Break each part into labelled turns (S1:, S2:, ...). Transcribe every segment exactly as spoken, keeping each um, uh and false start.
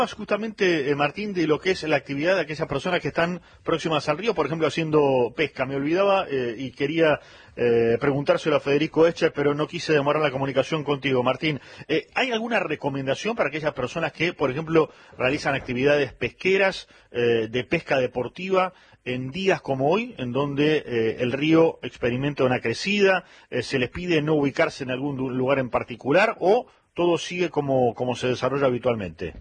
S1: Justamente, eh, Martín, de lo que es la actividad de aquellas personas que están próximas al río, por ejemplo, haciendo pesca. Me olvidaba eh, y quería eh, preguntárselo a Federico Escher, pero no quise demorar la comunicación contigo, Martín. Eh, ¿Hay alguna recomendación para aquellas personas que, por ejemplo, realizan actividades pesqueras, eh, de pesca deportiva, en días como hoy, en donde eh, el río experimenta una crecida, eh, se les pide no ubicarse en algún lugar en particular, o todo sigue como, como se desarrolla habitualmente?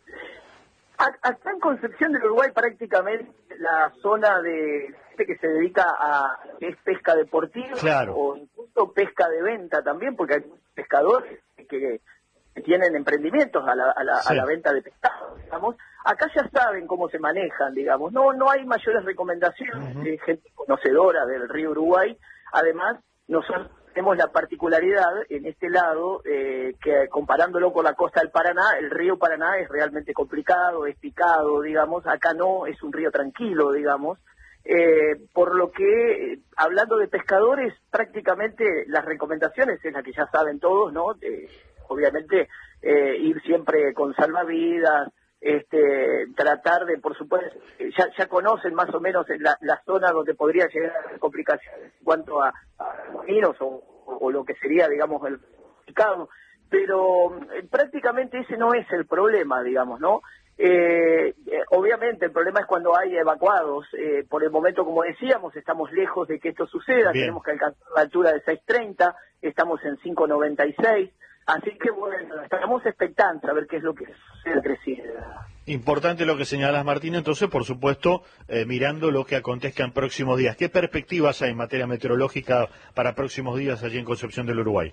S2: Acá en Concepción del Uruguay prácticamente la zona de que se dedica a es pesca deportiva,
S1: claro,
S2: o incluso pesca de venta también, porque hay pescadores que, que tienen emprendimientos a la, a la,
S1: sí.
S2: a la venta de pescado, digamos. Acá ya saben cómo se manejan, digamos. No, no hay mayores recomendaciones,
S1: Uh-huh.
S2: de gente conocedora del río Uruguay. Además, nosotros tenemos la particularidad en este lado eh, que comparándolo con la costa del Paraná, el río Paraná es realmente complicado, es picado, digamos. Acá no, es un río tranquilo, digamos. Eh, por lo que, eh, hablando de pescadores, prácticamente las recomendaciones es la que ya saben todos, ¿no? Eh, obviamente, eh, ir siempre con salvavidas, este, tratar de, por supuesto, ya, ya conocen más o menos la, la zona donde podría llegar a haber complicaciones en cuanto a, a caminos o, o lo que sería, digamos, el picado, pero eh, prácticamente ese no es el problema, digamos, ¿no? Eh, eh, obviamente el problema es cuando hay evacuados. Eh, por el momento, como decíamos, estamos lejos de que esto suceda.
S1: Bien.
S2: Tenemos que alcanzar la altura de seis treinta, estamos en cinco noventa y seis, así que bueno, estamos expectantes a ver qué es lo que sucede creciendo.
S1: Importante lo que señalas, Martín, entonces, por supuesto, eh, mirando lo que acontezca en próximos días. ¿Qué perspectivas hay en materia meteorológica para próximos días allí en Concepción del Uruguay?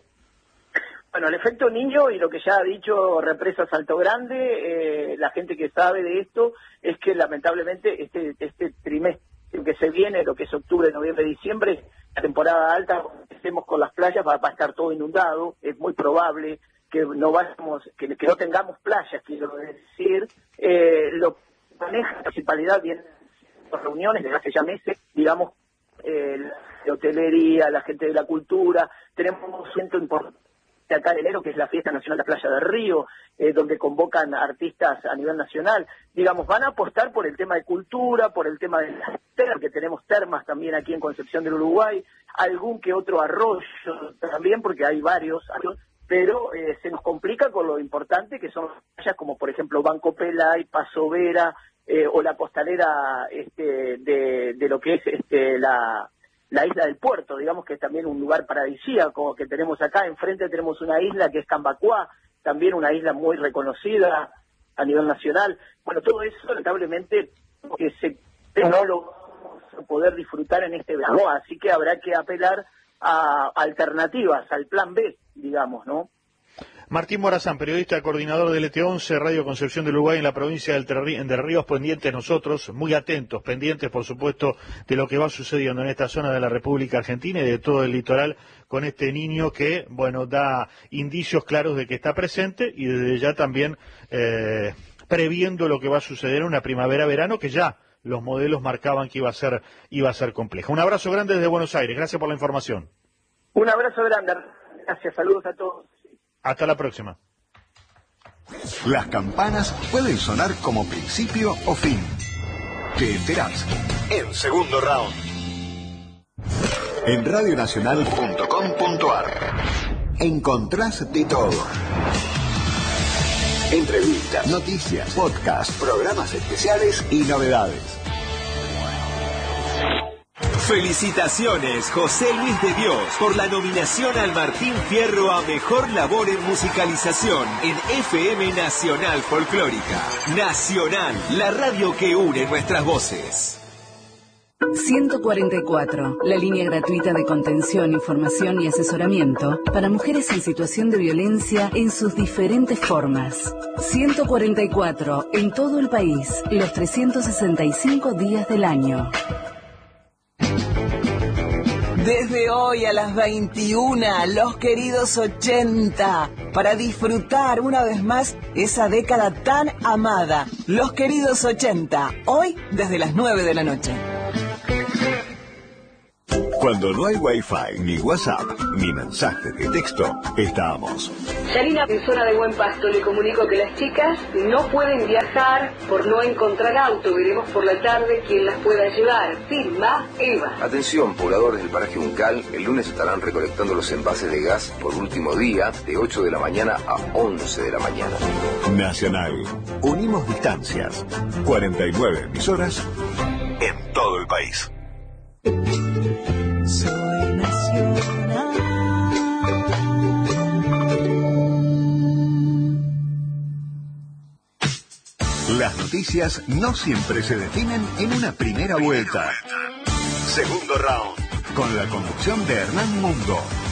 S2: Bueno, el efecto niño y lo que ya ha dicho Represa Salto Grande, eh, la gente que sabe de esto, es que lamentablemente este, este trimestre que se viene, lo que es octubre, noviembre, diciembre, la temporada alta, estemos con las playas, va, va a estar todo inundado, es muy probable que no vayamos, que, que no tengamos playas, quiero decir. Eh, lo que maneja la municipalidad, vienen reuniones desde hace ya meses, digamos, eh, la hotelería, la gente de la cultura, tenemos un centro importante acá en enero, que es la Fiesta Nacional de la Playa del Río, eh, donde convocan artistas a nivel nacional. Digamos, van a apostar por el tema de cultura, por el tema de las termas, que tenemos termas también aquí en Concepción del Uruguay, algún que otro arroyo también, porque hay varios, pero eh, se nos complica con lo importante que son playas como, por ejemplo, Banco Pelay, Paso Vera, eh, o la costanera este, de, de lo que es este, la... la isla del Puerto, digamos que es también un lugar paradisíaco que tenemos acá. Enfrente tenemos una isla que es Cambacuá, también una isla muy reconocida a nivel nacional. Bueno, todo eso lamentablemente que se no lo vamos a poder disfrutar en este verano, así que habrá que apelar a alternativas, al plan B, digamos, ¿no?
S1: Martín Morazán, periodista, coordinador del E T once, Radio Concepción del Uruguay en la provincia del Entre Ríos, pendientes nosotros, muy atentos, pendientes por supuesto de lo que va sucediendo en esta zona de la República Argentina y de todo el litoral con este niño que, bueno, da indicios claros de que está presente y desde ya también eh, previendo lo que va a suceder en una primavera-verano que ya los modelos marcaban que iba a ser, iba a ser compleja. Un abrazo grande desde Buenos Aires, gracias por la información.
S2: Un abrazo grande, gracias, saludos a todos.
S1: Hasta la próxima.
S3: Las campanas pueden sonar como principio o fin. Te enterás en segundo round. En radionacional punto com punto ar encontrás de todo. Entrevistas, noticias, podcasts, programas especiales y novedades.
S4: Felicitaciones, José Luis de Dios, por la nominación al Martín Fierro a Mejor Labor en Musicalización en F M Nacional Folclórica. Nacional, la radio que une nuestras voces.
S5: ciento cuarenta y cuatro, la línea gratuita de contención, información y asesoramiento para mujeres en situación de violencia en sus diferentes formas. ciento cuarenta y cuatro, en todo el país, los trescientos sesenta y cinco días del año.
S6: Desde hoy a las veintiuna, los queridos ochenta, para disfrutar una vez más esa década tan amada. Los queridos ochenta, hoy desde las nueve de la noche.
S3: Cuando no hay Wi-Fi, ni WhatsApp, ni mensajes de texto, estamos.
S7: Yanina, en zona de Buen Pasto, le comunico que las chicas no pueden viajar por no encontrar auto. Veremos por la tarde quién las pueda llevar. Firma Eva.
S8: Atención, pobladores del paraje Uncal, el lunes estarán recolectando los envases de gas por último día, de ocho de la mañana a once de la mañana.
S3: Nacional. Unimos distancias. cuarenta y nueve emisoras en todo el país.
S6: Soy nacional.
S3: Las noticias no siempre se definen en una primera vuelta. Segundo round, con la conducción de Hernán Mundo.